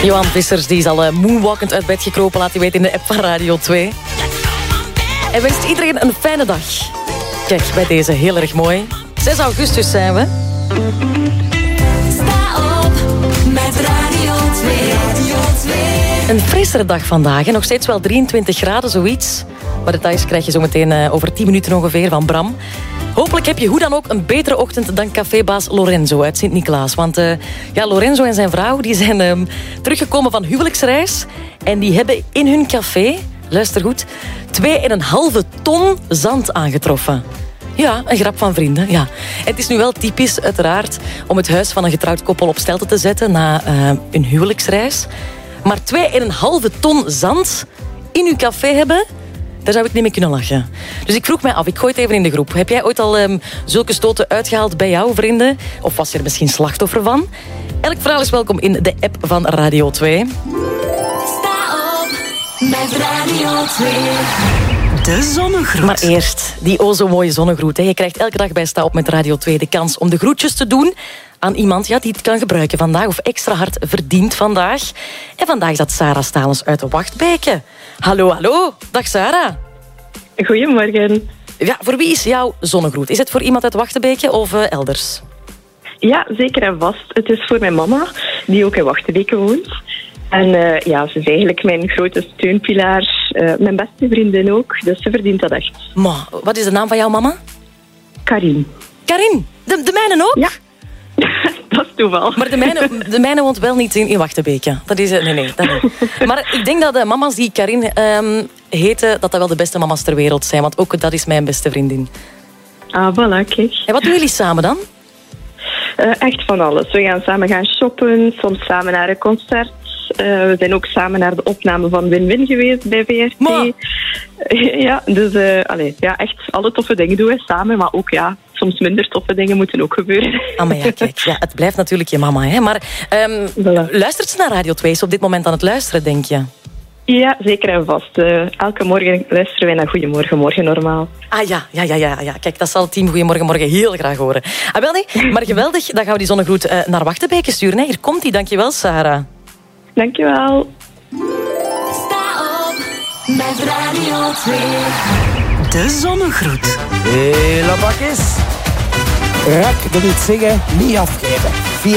Johan Vissers die is al moonwalkend uit bed gekropen, laat hij weten in de app van Radio 2. Hij wenst iedereen een fijne dag. Kijk, bij deze heel erg mooi. 6 augustus zijn we. Sta op met Radio 2. Een frissere dag vandaag. En nog steeds wel 23 graden, zoiets. Maar details krijg je zo meteen over 10 minuten ongeveer van Bram. Hopelijk heb je hoe dan ook een betere ochtend dan cafébaas Lorenzo uit Sint-Niklaas. Want Lorenzo en zijn vrouw die zijn teruggekomen van huwelijksreis. En die hebben in hun café, luister goed, 2,5 ton zand aangetroffen. Ja, een grap van vrienden. Ja. Het is nu wel typisch, uiteraard, om het huis van een getrouwd koppel op stelte te zetten na een huwelijksreis. Maar 2,5 ton zand in uw café hebben, daar zou ik niet mee kunnen lachen. Dus ik vroeg mij af, ik gooi het even in de groep. Heb jij ooit al zulke stoten uitgehaald bij jouw vrienden? Of was je er misschien slachtoffer van? Elk verhaal is welkom in de app van Radio 2. Sta op met Radio 2. De zonnegroet. Maar eerst, die zo mooie zonnegroet. Hè. Je krijgt elke dag bij Sta op met Radio 2 de kans om de groetjes te doen aan iemand die het kan gebruiken vandaag of extra hard verdient vandaag. En vandaag is dat Sarah Stalens uit Wachtbeke. Hallo, hallo. Dag Sarah. Goedemorgen. Ja, voor wie is jouw zonnegroet? Is het voor iemand uit Wachtbeke of elders? Ja, zeker en vast. Het is voor mijn mama, die ook in Wachtbeke woont. En ze is eigenlijk mijn grote steunpilaar. Mijn beste vriendin ook, dus ze verdient dat echt. Maar wat is de naam van jouw mama? Karin. Karin, de mijne ook? Ja, dat is toeval. Maar de mijne woont wel niet in Wachtbeke. Dat is nee, dat niet. Maar ik denk dat de mama's die Karin heten, dat wel de beste mama's ter wereld zijn. Want ook dat is mijn beste vriendin. Ah, voilà, kijk. En wat doen jullie samen dan? Echt van alles. We gaan samen gaan shoppen, soms samen naar een concert. We zijn ook samen naar de opname van Win-Win geweest bij VRT. Maar. Ja, dus echt alle toffe dingen doen we samen. Maar ook soms minder toffe dingen moeten ook gebeuren. Ah, maar ja, kijk. Ja, het blijft natuurlijk je mama. Hè? Maar Voilà. luistert ze naar Radio 2? Is ze op dit moment aan het luisteren, denk je? Ja, zeker en vast. Elke morgen luisteren wij naar Goedemorgen Morgen normaal. Ah ja. Kijk, dat zal het team Goedemorgen Morgen heel graag horen. Ah, wel nee, maar geweldig. Dan gaan we die zonnegroet naar Wachtbeke sturen. Hè? Hier komt die. Dankjewel, Sarah. Dankjewel. Sta op met Radio 2. De zonnegroet. Hé, lapakjes. Rak de niet zingen, niet afgeven.